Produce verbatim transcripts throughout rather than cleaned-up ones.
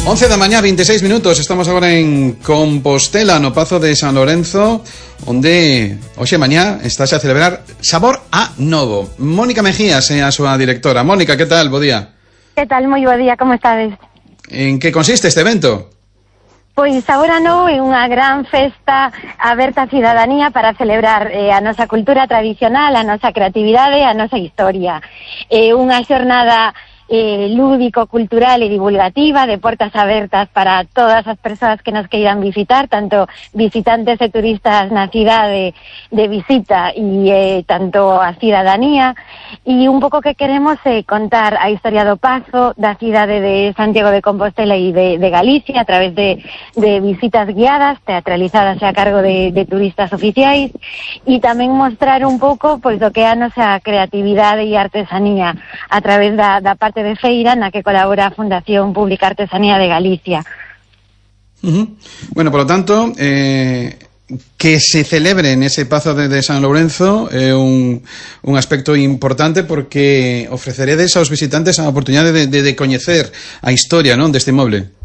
once da mañá, veintiséis minutos. Estamos agora en Compostela, no Pazo de San Lorenzo, onde hoxe mañá estase a celebrar Sabor a Novo. Mónica Mejías é a súa directora. Mónica, que tal? Bo día. Que tal? Moi bo día, como estades? En que consiste este evento? Pois Sabor a Novo é unha gran festa aberta á cidadanía para celebrar eh, a nosa cultura tradicional, a nosa creatividade, a nosa historia. É eh, unha xornada Eh, lúdico, cultural e divulgativa, de portas abertas para todas as persoas que nos queiran visitar, tanto visitantes e turistas na cidade de visita e eh, tanto a cidadanía, e un pouco que queremos é eh, contar a historia do Pazo, da cidade de Santiago de Compostela e de, de Galicia a través de, de visitas guiadas, teatralizadas a cargo de, de turistas oficiais, e tamén mostrar un pouco pois do que é a nosa creatividade e artesanía a través da, da parte de feira na que colabora a Fundación Pública Artesanía de Galicia. Uh-huh. Bueno, por lo tanto, eh, que se celebre en ese Pazo de, de San Lourenzo é eh, un, un aspecto importante porque ofreceredes aos visitantes a oportunidade de, de, de coñecer a historia, non, deste inmoble.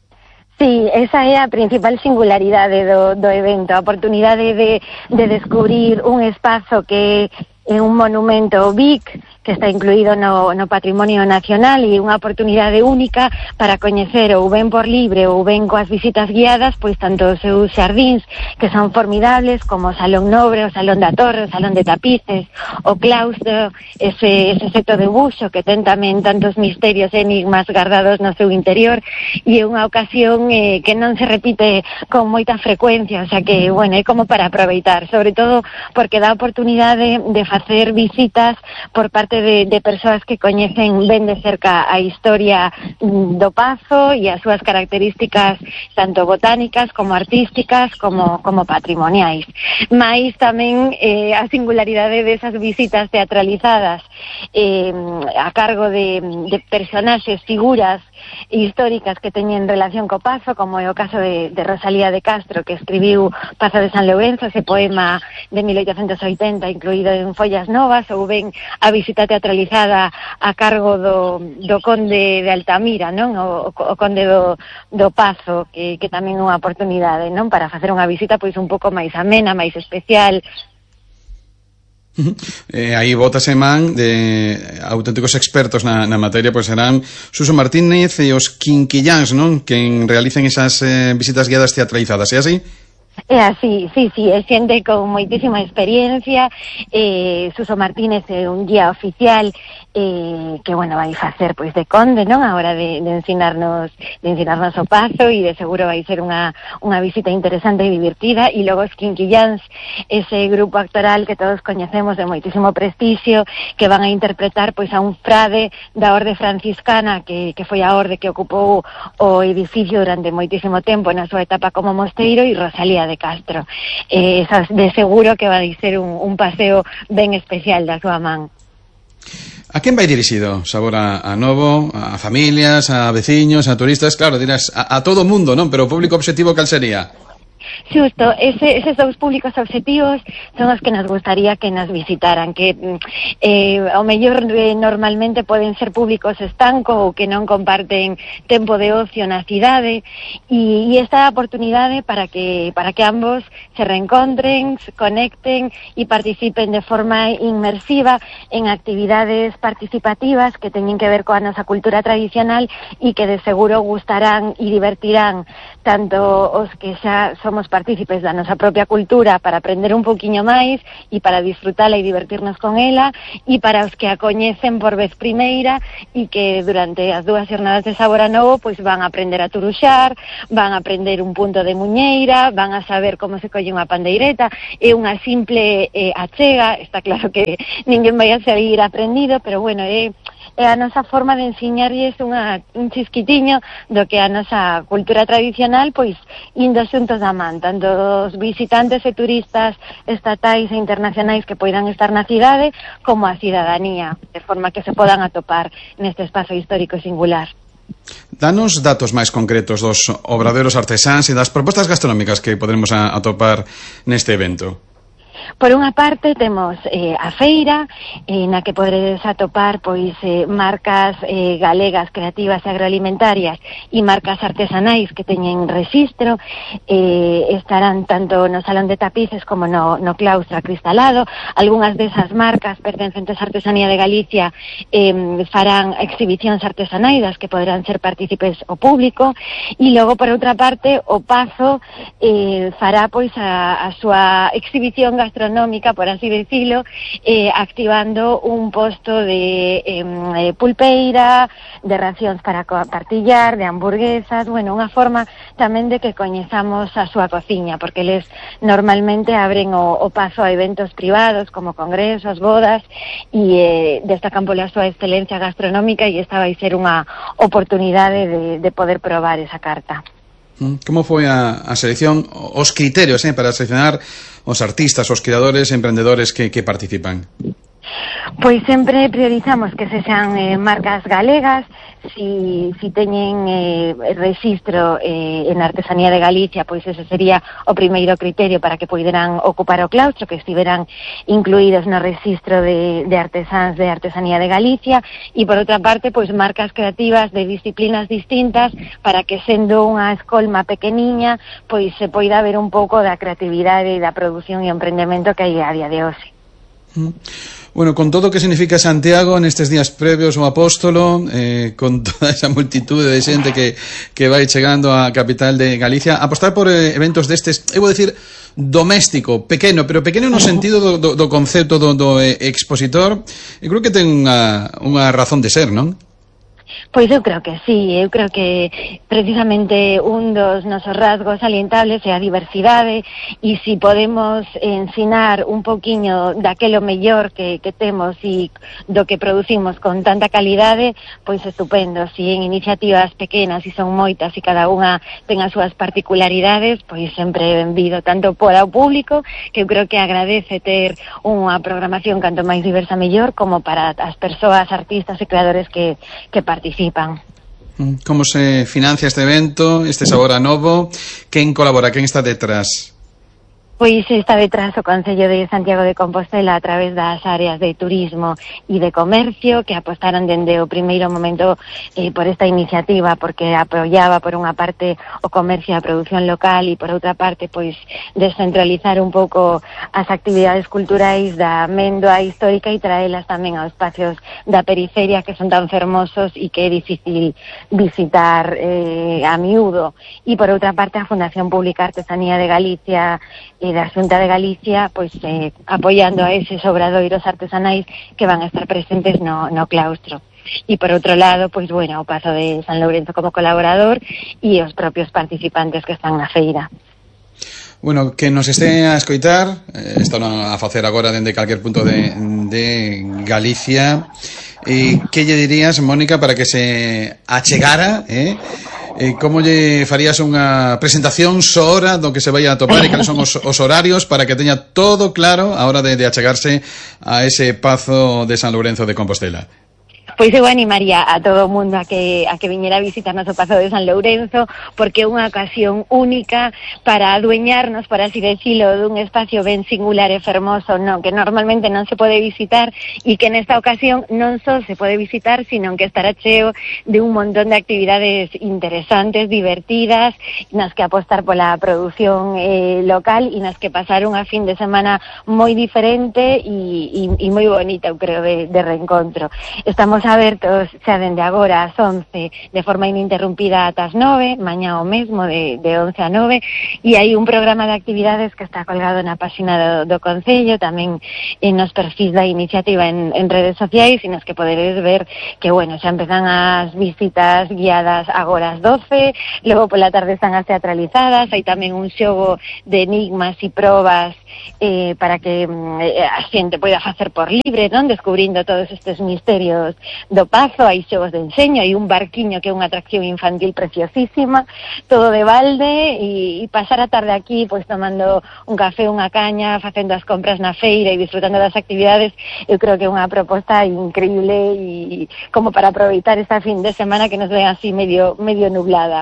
Sí, esa é a principal singularidade do, do evento, a oportunidade de, de descubrir un espazo que é un monumento V I C que está incluído no, no Patrimonio Nacional e unha oportunidade única para coñecer ou ben por libre ou ben coas visitas guiadas, pois tanto os seus xardíns, que son formidables, como o Salón Nobre, o Salón da Torre, o Salón de Tapices, o claustro, ese, ese seto de buxo que ten tamén tantos misterios e enigmas guardados no seu interior, e é unha ocasión eh, que non se repite con moita frecuencia, o sea que, bueno, é como para aproveitar, sobre todo porque dá oportunidade de facer visitas por parte De, de persoas que coñecen ben de cerca a historia do Pazo e as súas características tanto botánicas como artísticas como, como patrimoniais. Mais tamén eh, a singularidade desas visitas teatralizadas eh, a cargo de, de personaxes, figuras históricas que teñen relación co Pazo, como é o caso de, de Rosalía de Castro, que escribiu Pazo de San Lourenzo, ese poema de mil oitocentos oitenta incluído en Follas Novas, ou ben a visita teatralizada a cargo do, do conde de Altamira, non? O, o conde do, do Pazo, que, que tamén é unha oportunidade, non? Para facer unha visita pois un pouco máis amena, máis especial. Eh, aí bótase man de auténticos expertos na, na materia, pois serán Suso Martínez e os Quinquilláns, non? Que realicen esas eh, visitas guiadas teatralizadas, é así? É así, sí, sí, é xente con moitísima experiencia. eh, Suso Martínez é un guía oficial eh, que, bueno, vai facer pois de conde, non? A hora de, de ensinarnos de ensinarnos o Pazo, e de seguro vai ser unha, unha visita interesante e divertida. E logo os Quinquilláns, ese grupo actoral que todos coñecemos de moitísimo prestixio, que van a interpretar pois a un frade da orde franciscana que, que foi a orde que ocupou o edificio durante moitísimo tempo na súa etapa como mosteiro, e Rosalía de Castro. Eh, esas de seguro que vai ser un, un paseo ben especial da súa man. A quen vai dirixido Sabor a, a Novo? A familias, a veciños, a turistas? Claro, dirás, a, a todo o mundo, non? Pero o público objetivo cal sería? Xusto, ese, eses dous públicos obxectivos son os que nos gustaría que nos visitaran, que eh, ao mellor eh, normalmente poden ser públicos estanco ou que non comparten tempo de ocio na cidade, e, e esta oportunidade para que para que ambos se reencontren, se conecten e participen de forma inmersiva en actividades participativas que teñen que ver coa nosa cultura tradicional e que de seguro gustarán e divertirán tanto os que xa somos partícipes da nosa propia cultura para aprender un poquinho máis e para disfrutala e divertirnos con ela, e para os que a coñecen por vez primeira e que durante as dúas xornadas de Sabor a Novo pois van a aprender a turuxar, van a aprender un punto de muñeira, van a saber como se colle unha pandeireta. É unha simple eh, achega, está claro que ninguén vai a sair aprendido, pero bueno, é é a nosa forma de ensiñarlles unha, un chisquitiño do que a nosa cultura tradicional, pois indo xuntos da man, tanto os visitantes e turistas estatais e internacionais que poidan estar na cidade, como a cidadanía, de forma que se podan atopar neste espazo histórico singular. Danos datos máis concretos dos obradoiros artesáns e das propostas gastronómicas que podremos atopar neste evento. Por unha parte temos eh, a feira, eh, na que podedes atopar pois eh, marcas eh, galegas creativas e agroalimentarias e marcas artesanais que teñen rexistro, eh, estarán tanto no Salón de Tapices como no, no claustro acristalado. Algúnas desas marcas pertencentes á artesanía de Galicia eh, farán exhibicións artesanais das que poderán ser partícipes o público, e logo por outra parte o Pazo eh, fará pois a, a súa exhibición gastronómica, por así decirlo, eh, activando un posto de eh, pulpeira, de racións para partillar, de hamburguesas, bueno, unha forma tamén de que coñezamos a súa cociña, porque eles normalmente abren o, o Pazo a eventos privados como congresos, bodas, e eh, destacan pola súa excelencia gastronómica, e esta vai ser unha oportunidade de, de poder probar esa carta. Como foi a, a selección, os criterios eh, para seleccionar os artistas, os creadores, emprendedores que, que participan? Pois sempre priorizamos que se sean eh, marcas galegas. Si, si teñen eh, registro eh, en artesanía de Galicia, pois ese sería o primeiro criterio para que poideran ocupar o claustro, que estiveran incluídos no registro de, de artesáns de artesanía de Galicia, e por outra parte, pois marcas creativas de disciplinas distintas, para que sendo unha escolma pequeniña, pois se poida ver un pouco da creatividade e da produción e emprendemento que hai a día de hoxe. Bueno, con todo o que significa Santiago nestes días previos ao Apóstolo, eh, con toda esa multitude de xente que, que vai chegando á capital de Galicia, apostar por eh, eventos destes, eu vou dicir, doméstico, pequeno, pero pequeno no sentido do, do, do concepto do, do eh, expositor, eu creo que ten unha, unha razón de ser, non? Pois eu creo que sí, eu creo que precisamente un dos nosos rasgos salientables é a diversidade, e si podemos ensinar un poquiño daquelo mellor que, que temos e do que producimos con tanta calidade, pois estupendo. Si en iniciativas pequenas, e son moitas, e cada unha ten as súas particularidades, pois sempre benvido, tanto para o público, que eu creo que agradece ter unha programación canto máis diversa mellor, como para as persoas, artistas e creadores que, que participan. Como se financia este evento, este Sabor a Novo? Quen colabora, quen está detrás? Pois está detrás o Concello de Santiago de Compostela a través das áreas de turismo e de comercio, que apostaron dende o primeiro momento eh, por esta iniciativa, porque apoiaba por unha parte o comercio e a produción local, e por outra parte pois descentralizar un pouco as actividades culturais da Méndoa histórica e traelas tamén aos espacios da periferia, que son tan fermosos e que é difícil visitar eh, a miúdo. E por outra parte a Fundación Pública Artesanía de Galicia e da Xunta de Galicia, pois eh, apoiando a eses obradoiros artesanais que van a estar presentes no, no claustro. E por outro lado, pois bueno, o Pazo de San Lourenzo como colaborador e os propios participantes que están na feira. Bueno, que nos este a escoitar, eh, están a facer agora dende calquer punto de, de Galicia, e que lle dirías, Mónica, para que se achegara, eh? Eh, como lle farías unha presentación so hora do que se vai a topar e cales son os, os horarios para que teña todo claro a hora de, de achegarse a ese Pazo de San Lourenzo de Compostela? Pois eu animaría a todo o mundo a que a que viñera a visitarnos o Pazo de San Lourenzo, porque é unha ocasión única para adueñarnos, por así decirlo, dun espacio ben singular e fermoso, non, que normalmente non se pode visitar, e que nesta ocasión non só se pode visitar, sino que estará cheo de un montón de actividades interesantes, divertidas, nas que apostar pola produción eh, local, e nas que pasar unha fin de semana moi diferente e, e, e moi bonita, eu creo, de, de reencontro. Estamos abertos xa dende agora ás once de forma ininterrumpida ata as nove, mañá o mesmo de, de once a nove, e hai un programa de actividades que está colgado na página do, do Concello, tamén en nos perfis da iniciativa en, en redes sociais, e nos que poderedes ver que, bueno, xa empezan as visitas guiadas agora ás doce, logo pola tarde están as teatralizadas, hai tamén un xogo de enigmas e probas eh, para que eh, a xente poida facer por libre, non, descubrindo todos estes misterios do Pazo. Hai xogos de enseño, hai un barquiño que é unha atracción infantil preciosísima, todo de balde, e, e pasar a tarde aquí pois tomando un café, unha caña, facendo as compras na feira e disfrutando das actividades. Eu creo que é unha proposta increíble e como para aproveitar esta fin de semana que nos ven así medio medio nublada.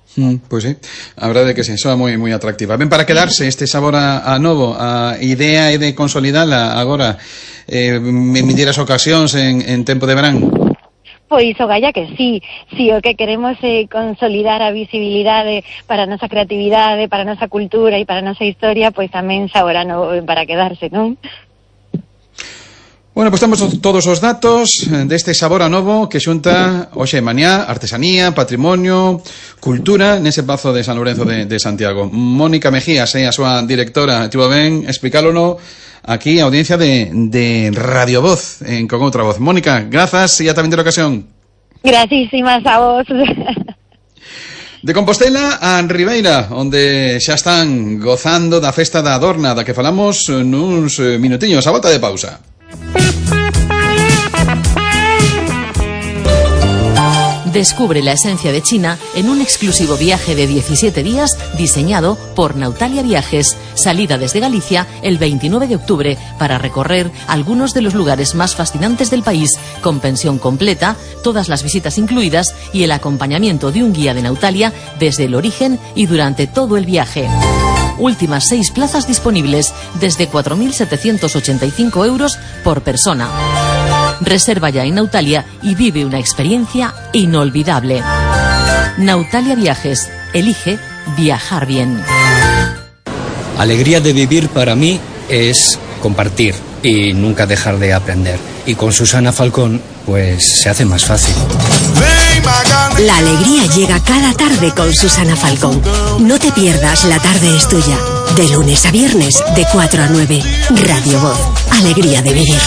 Mm, pois pues sí, a verdade é que sí, soa moi moi atractiva. Ben, para quedarse este sabor a, a novo, a idea é de consolidala agora, eh, me midieras ocasións en, en tempo de verán? Pois o galla que sí, sí, o que queremos é consolidar a visibilidade para a nosa creatividade, para a nosa cultura e para a nosa historia, pois tamén sabor a novo para quedarse, non? Bueno, pois temos todos os datos deste sabor a novo que xunta hoxe mañá artesanía, patrimonio, cultura nese pazo de San Lourenzo de, de Santiago. Mónica Mejías, eh, a súa directora, tivo ben explicálono aquí a audiencia de, de Radio Voz, en Con Outra Voz. Mónica, grazas e ata vindeira ocasión. Gracísimas a vos. De Compostela a Ribeira, onde xa están gozando da festa da Adorna, da que falamos nuns minutiños, a volta de pausa. Descubre la esencia de China en un exclusivo viaje de diecisiete días diseñado por Nautalia Viajes. Salida desde Galicia el veintinueve de octubre para recorrer algunos de los lugares más fascinantes del país, con pensión completa, todas las visitas incluidas y el acompañamiento de un guía de Nautalia desde el origen y durante todo el viaje. Últimas seis plazas disponibles desde cuatro mil setecientos ochenta y cinco euros por persona. Reserva ya en Nautalia y vive una experiencia inolvidable. Nautalia Viajes. Elige viajar bien. Alegría de vivir para mí es compartir y nunca dejar de aprender. Y con Susana Falcón, pues se hace más fácil. La alegría llega cada tarde con Susana Falcón. No te pierdas La Tarde es Tuya. De lunes a viernes, de cuatro a nueve. Radio Voz. Alegría de vivir.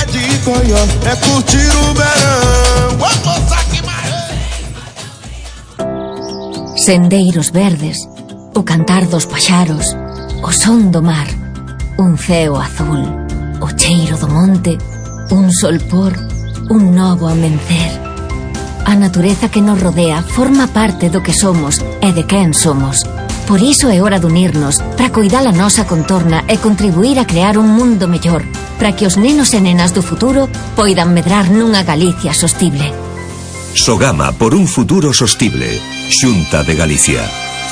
Sendeiros verdes, o cantar dos paxaros, o son do mar, un ceo azul, o cheiro do monte, un solpor, un novo amencer. A natureza que nos rodea forma parte do que somos e de quen somos. Por iso é hora de unirnos para coidar a nosa contorna e contribuir a crear un mundo mellor, para que os nenos e nenas do futuro poidan medrar nunha Galicia sostible. Sogama por un futuro sostible. Xunta de Galicia.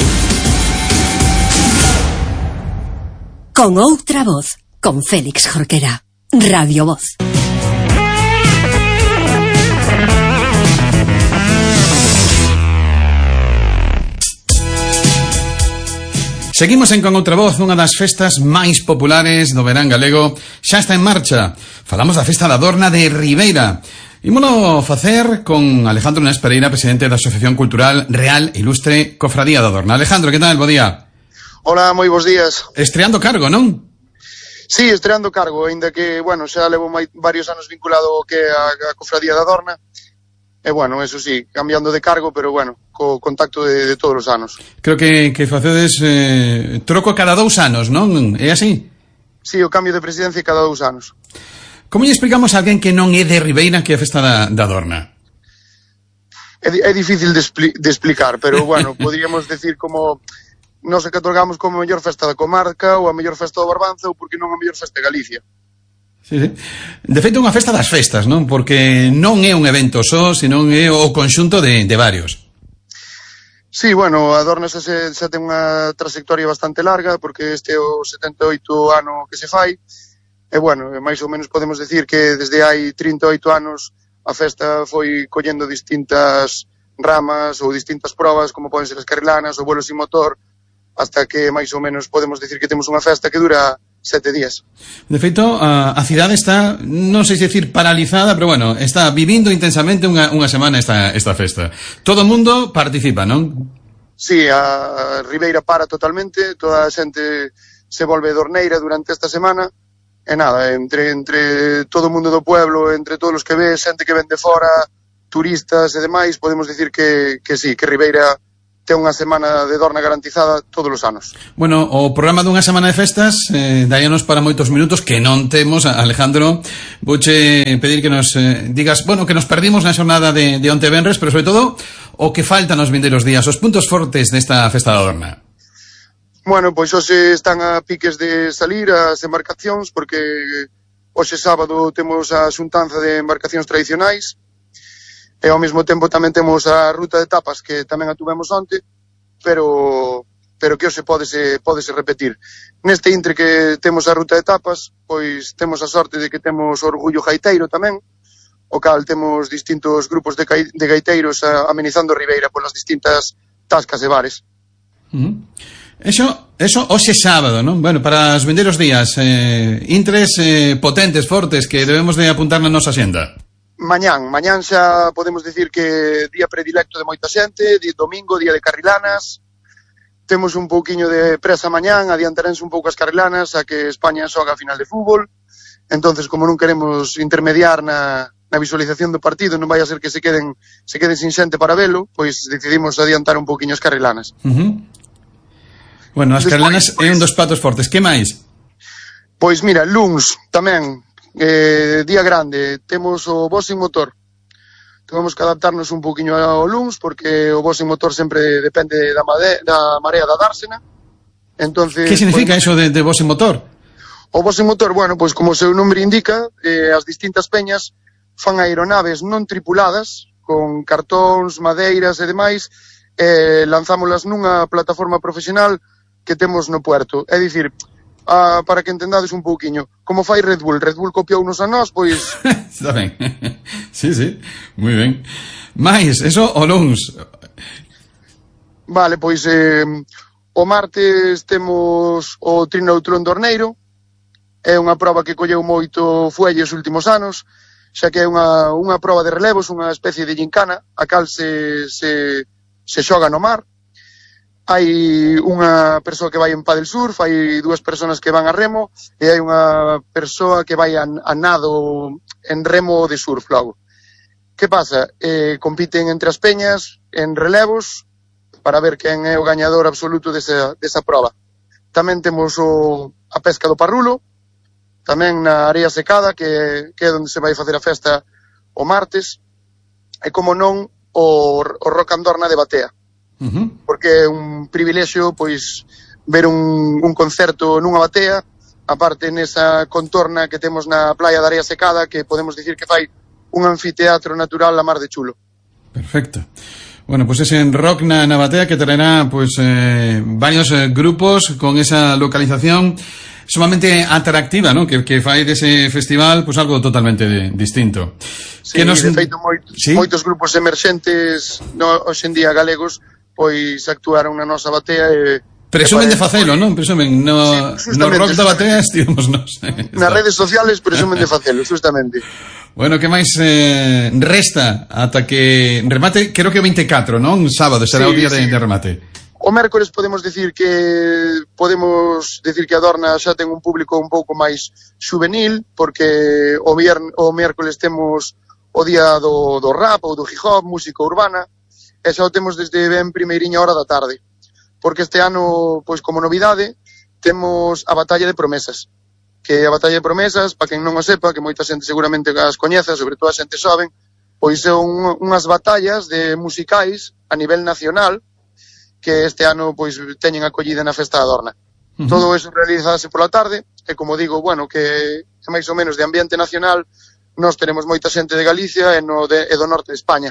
Con Outra Voz, con Félix Jorquera. Radio Voz. Seguimos en Con Outra Voz, unha das festas máis populares do verán galego. Xa está en marcha. Falamos da festa da Adorna de Ribeira. Ímolo facer con Alejandro Nés Pereira, presidente da Asociación Cultural Real Ilustre Cofradía da Adorna. Alejandro, que tal? Bo día. Hola, moi bons días. Estreando cargo, non? Sí, estreando cargo, ainda que, bueno, xa levo mai, varios anos vinculado que a, a Cofradía da Adorna. E, bueno, eso sí, cambiando de cargo, pero, bueno, co contacto de, de todos os anos. Creo que, que facedes eh, troco cada dous anos, non? É así? Sí, o cambio de presidencia cada dous anos. Como lle explicamos a alguén que non é de Ribeira que é a festa da, da Adorna? É, é difícil de, expli de explicar, pero, bueno, podríamos decir como nos que otorgamos como a mellor festa da comarca ou a mellor festa do Barbanza ou porque non a mellor festa de Galicia. Sí, sí. De feito, unha festa das festas, non? Porque non é un evento só, senón é o conxunto de, de varios. Sí, bueno, a Adorna xa, se, xa ten unha trayectoria bastante larga, porque este é o setenta e oito ano que se fai, e, bueno, máis ou menos podemos decir que desde hai trinta e oito anos a festa foi collendo distintas ramas ou distintas probas, como poden ser as carrilanas ou vuelos sin motor, hasta que máis ou menos podemos decir que temos unha festa que dura sete días. De feito, a, a cidade está, non sei se decir paralizada, pero bueno, está vivindo intensamente unha, unha semana esta, esta festa. Todo o mundo participa, non? Sí, a Ribeira para totalmente, toda a xente se volve dorneira durante esta semana, e nada, entre, entre todo o mundo do pueblo, entre todos os que ve, xente que ven de fora, turistas e demais, podemos decir que, que sí, que Ribeira ten unha semana de Dorna garantizada todos os anos. Bueno, o programa dunha semana de festas eh, daíanos para moitos minutos que non temos, Alejandro. Vouche pedir que nos eh, digas, bueno, que nos perdimos na xornada de, de onte venres, pero sobre todo o que falta nos vindeiros días, os puntos fortes desta festa da Adorna. Bueno, pois hoxe están a piques de salir as embarcacións, porque hoxe sábado temos a xuntanza de embarcacións tradicionais, e ao mesmo tempo tamén temos a ruta de tapas que tamén a tuvemos onte, pero pero que hoxe podese, podese repetir. Neste intre que temos a ruta de tapas, pois temos a sorte de que temos Orgullo Gaiteiro tamén, o cal temos distintos grupos de, de gaiteiros a, amenizando Ribeira polas distintas tascas e bares. Uh-huh. Eso, eso hoxe sábado, non? Bueno, para os vendeiros días, eh, intres eh, potentes, fortes, que debemos de apuntar na nosa xenda. Mañán, mañán xa podemos dicir que día predilecto de moita xente, di domingo, día de carrilanas. Temos un pouquiño de presa mañán, adiantarense un pouco as carrilanas a que España xoga a final de fútbol. Entonces, como non queremos intermediar na, na visualización do partido, non vai a ser que se queden se queden sin xente para velo, pois decidimos adiantar un pouquiño as carrilanas. Uh-huh. Bueno, as carrilanas é un dos platos fortes. Que máis? Pois mira, luns tamén, eh, día grande, temos o Boxing Motor. Temos que adaptarnos un poquinho ao luns, porque o Boxing Motor sempre depende da, made, da marea da dársena. Entonces, que significa pues, eso de, de Boxing Motor? O Boxing Motor, bueno, pois pues, como o seu nombre indica, eh, as distintas peñas fan aeronaves non tripuladas, con cartóns, madeiras e demais, eh, lanzámolas nunha plataforma profesional que temos no puerto. É dicir, ah, para que entendades un pouquiño, como fai Red Bull, Red Bull copiounos a nós, pois... Está ben, sí, sí, moi ben. Mais, eso o luns? Vale, pois eh, o martes temos o Trinoutrón do Orneiro, é unha proba que colleu moito fuelle os últimos anos, xa que é unha, unha proba de relevos, unha especie de gincana, a cal se, se, se xoga no mar. Hai unha persoa que vai en paddle surf, hai dúas persoas que van a remo e hai unha persoa que vai a, a nado en remo de surf logo. Que pasa? Eh, compiten entre as peñas en relevos para ver quen é o gañador absoluto desa, desa proba. Tamén temos o, a pesca do parrulo, tamén na area secada, que, que é onde se vai facer a festa o martes, e como non o, o Rock Andorna de Batea. Uh-huh. Porque é un privilexio pois ver un, un concerto nunha batea, aparte nesa contorna que temos na playa da Area Secada, que podemos dicir que fai un anfiteatro natural a mar de chulo. Perfecto. Bueno, pues ese rock na, na batea que traerá pues eh, varios eh, grupos con esa localización sumamente atractiva, ¿no? Que, que fai dese festival pues algo totalmente de, distinto. Sí, que nos... de feito moitos, ¿sí? moitos grupos emerxentes no, hoxe en día galegos pois actuaron na nosa batea e... Presumen de facelo, non? Presumen, no, sí, no rock da batea estivemos nos. Nas redes sociales presumen de facelo, justamente. Bueno, que máis eh, resta ata que remate, creo que o veinticuatro, non? Sábado será sí, o día sí. de, de remate. O mércores podemos decir que podemos decir que Adorna xa ten un público un pouco máis juvenil, porque o, viern, o mércores temos o día do, do rap ou do hip hop, música urbana, e xa o temos desde ben primeiriña hora da tarde, porque este ano, pois como novidade, temos a Batalla de Promesas, que a Batalla de Promesas, para quen non o sepa, que moita xente seguramente as coñeza, sobre todo a xente xoven, pois son unhas batallas de musicais a nivel nacional, que este ano pois teñen acollida na Festa da Adorna. Uh-huh. Todo eso realizase pola tarde, e como digo, bueno, que é máis ou menos de ambiente nacional, nós tenemos moita xente de Galicia e, no de, e do norte de España.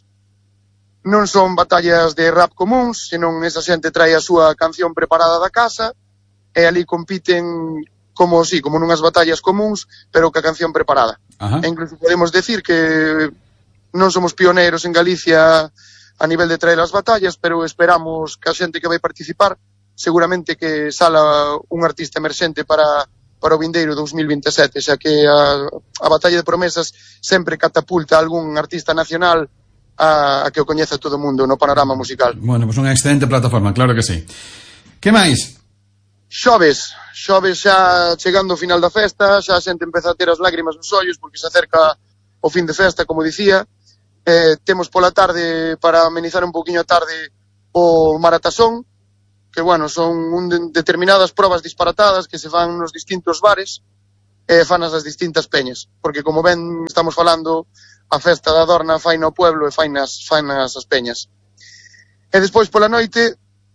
Non son batallas de rap comuns, senón esa xente trae a súa canción preparada da casa e ali compiten como, sí, como nunhas batallas comuns, pero ca canción preparada. Ajá. E incluso podemos decir que non somos pioneiros en Galicia a nivel de traer as batallas, pero esperamos que a xente que vai participar seguramente que sala un artista emerxente para, para o vindeiro dos mil veintesete, xa que a, a Batalla de Promesas sempre catapulta algún artista nacional A, a que o coñeza todo o mundo no panorama musical. Bueno, pois pues unha excelente plataforma, claro que sí. Que máis? Xoves, xoves xa chegando ao final da festa, xa a xente empeza a ter as lágrimas nos ollos porque se acerca o fin de festa, como dicía. Eh, temos pola tarde, para amenizar un poquinho a tarde, o Maratasón, que, bueno, son un de, determinadas probas disparatadas que se fan nos distintos bares e fanas as distintas peñas, porque como ben estamos falando, a festa da Adorna fai no pueblo e fai nas, fai nas as peñas. E despois pola noite,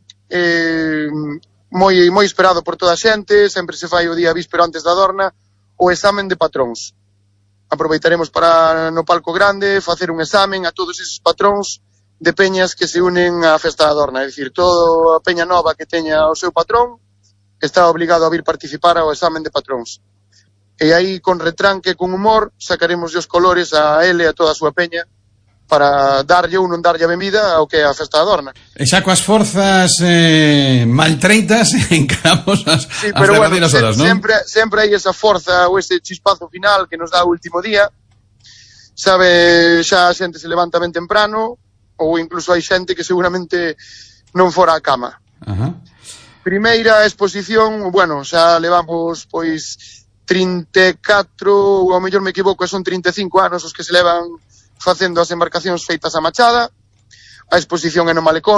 eh, moi, moi esperado por toda a xente, sempre se fai o día víspero antes da Adorna, o examen de patróns. Aproveitaremos para no palco grande facer un examen a todos esos patróns de peñas que se unen á Festa da Adorna, é dicir, toda a peña nova que teña o seu patrón está obligado a vir participar ao examen de patróns. E aí, con retranque, con humor, sacaremos os colores a ele e a toda a súa peña para darlle ou non darlle a benvida ao que é a Festa da Adorna. E xa coas forzas eh, maltreitas encaramos as, sí, as pero derradeiras bueno, horas, non? Sempre, sempre hai esa forza ou ese chispazo final que nos dá o último día. Sabe, xa a xente se levanta ben temprano, ou incluso hai xente que seguramente non fora a cama. Ajá. Primeira exposición, bueno, xa levamos pois trinta e catro, ou ao mellor me equivoco, son trinta e cinco anos os que se levan facendo as embarcacións feitas a machada. A exposición é no Malecón,